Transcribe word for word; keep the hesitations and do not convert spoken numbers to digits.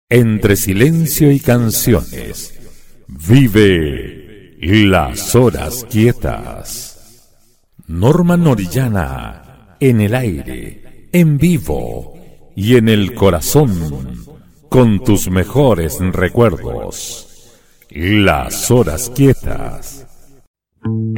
Entre silencio y canciones, vive Las Horas Quietas. Norman Orellana, en el aire, en vivo y en el corazón, con tus mejores recuerdos. Las Horas Quietas.